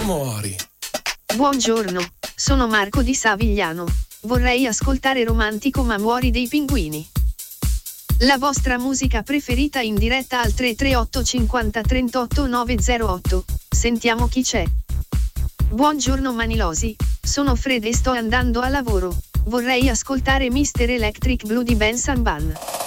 Amori. Buongiorno, sono Marco di Savigliano. Vorrei ascoltare Romantico ma muori dei pinguini. La vostra musica preferita in diretta al 338 50 38 908. Sentiamo chi c'è. Buongiorno Manilosi, sono Fred e sto andando a lavoro. Vorrei ascoltare Mr. Electric Blue di Ben Samban.